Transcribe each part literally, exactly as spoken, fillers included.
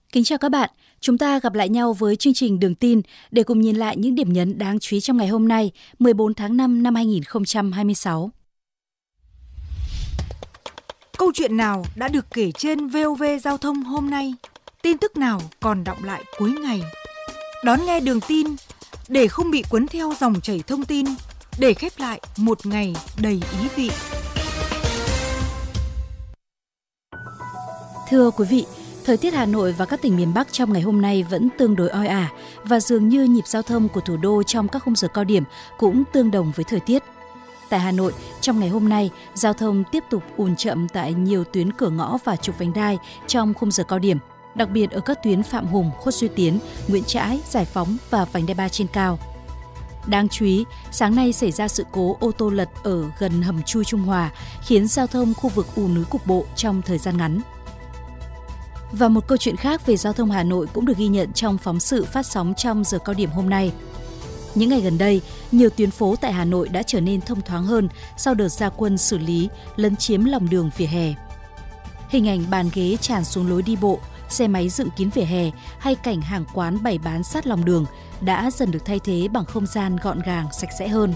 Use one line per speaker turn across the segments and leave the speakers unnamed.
Kính chào các bạn, chúng ta gặp lại nhau với chương trình Đường tin để cùng nhìn lại những điểm nhấn đáng chú ý trong ngày hôm nay, mười bốn tháng năm năm hai nghìn không trăm hai mươi sáu.
Câu chuyện nào đã được kể trên vê o vê Giao thông hôm nay? Tin tức nào còn đọng lại cuối ngày? Đón nghe Đường tin để không bị cuốn theo dòng chảy thông tin, để khép lại một ngày đầy ý vị.
Thưa quý vị, thời tiết Hà Nội và các tỉnh miền Bắc trong ngày hôm nay vẫn tương đối oi ả và dường như nhịp giao thông của thủ đô trong các khung giờ cao điểm cũng tương đồng với thời tiết. Tại Hà Nội, trong ngày hôm nay, giao thông tiếp tục ùn chậm tại nhiều tuyến cửa ngõ và trục vành đai trong khung giờ cao điểm, đặc biệt ở các tuyến Phạm Hùng, Khuất Duy Tiến, Nguyễn Trãi, Giải Phóng và vành đai ba trên cao. Đáng chú ý, sáng nay xảy ra sự cố ô tô lật ở gần hầm chui Trung Hòa, khiến giao thông khu vực ùn ứ cục bộ trong thời gian ngắn. Và một câu chuyện khác về giao thông Hà Nội cũng được ghi nhận trong phóng sự phát sóng trong giờ cao điểm hôm nay. Những ngày gần đây, nhiều tuyến phố tại Hà Nội đã trở nên thông thoáng hơn sau đợt ra quân xử lý lấn chiếm lòng đường vỉa hè. Hình ảnh bàn ghế tràn xuống lối đi bộ, xe máy dựng kín vỉa hè hay cảnh hàng quán bày bán sát lòng đường đã dần được thay thế bằng không gian gọn gàng, sạch sẽ hơn.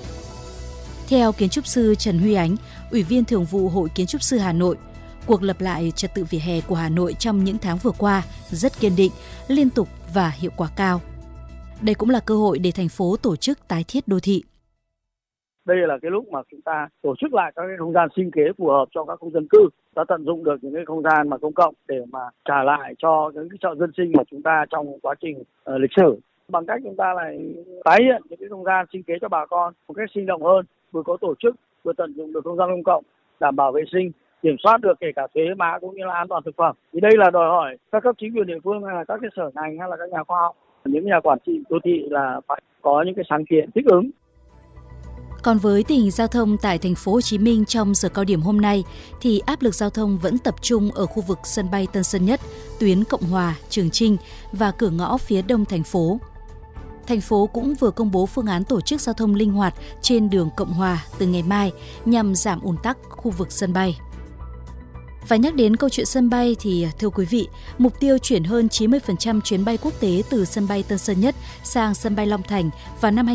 Theo kiến trúc sư Trần Huy Ánh, Ủy viên Thường vụ Hội Kiến trúc sư Hà Nội, cuộc lập lại trật tự vỉa hè của Hà Nội trong những tháng vừa qua rất kiên định, liên tục và hiệu quả cao. Đây cũng là cơ hội để thành phố tổ chức tái thiết đô thị.
Đây là cái lúc mà chúng ta tổ chức lại các cái không gian sinh kế phù hợp cho các khu dân cư, ta tận dụng được những cái không gian mà công cộng để mà trả lại cho những cái chợ dân sinh của chúng ta trong quá trình uh, lịch sử, bằng cách chúng ta lại tái hiện những cái không gian sinh kế cho bà con một cách sinh động hơn, vừa có tổ chức, vừa tận dụng được không gian công cộng, đảm bảo vệ sinh, kiểm soát được kể cả thuế má cũng như là an toàn thực phẩm. Thì đây là đòi hỏi các cấp chính quyền địa phương hay là các cái sở ngành hay là các nhà khoa học, những nhà quản trị đô thị là phải có những cái sáng kiến thích ứng.
Còn với tình hình giao thông tại thành phố Hồ Chí Minh trong giờ cao điểm hôm nay thì áp lực giao thông vẫn tập trung ở khu vực sân bay Tân Sơn Nhất, tuyến Cộng Hòa, Trường Chinh và cửa ngõ phía đông thành phố. Thành phố cũng vừa công bố phương án tổ chức giao thông linh hoạt trên đường Cộng Hòa từ ngày mai nhằm giảm ùn tắc khu vực sân bay. Và nhắc đến câu chuyện sân bay thì thưa quý vị, mục tiêu chuyển hơn chín mươi phần trăm chuyến bay quốc tế từ sân bay Tân Sơn Nhất sang sân bay Long Thành vào năm hai